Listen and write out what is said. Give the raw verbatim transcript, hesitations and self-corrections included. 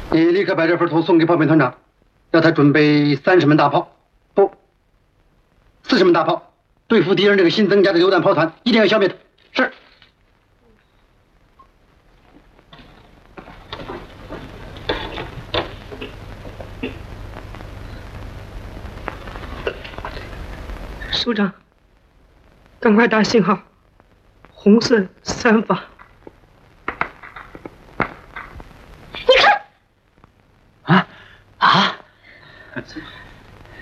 你立刻把这份图送给炮兵团长，让他准备三十门大炮，不，四十门大炮，对付敌人这个新增加的榴弹炮团，一定要消灭它。是。 首长，赶快打信号，红色三发。